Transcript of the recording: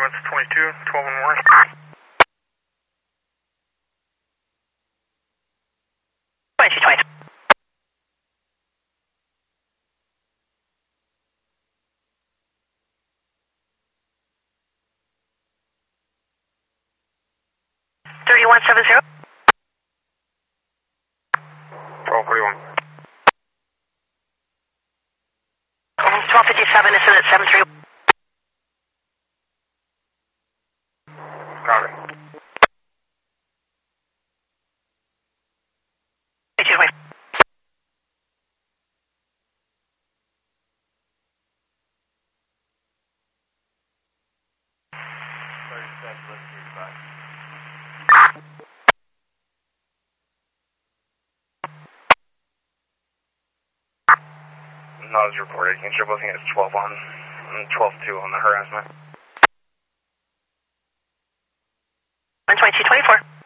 31's 22, 12 and 1. 22, 20. Thirty-one 70. 1241. 1257 is in at 73. Copy. 22, 20. Not as reported. You can show both units 12 on and 12-2 on the harassment. 122, 24.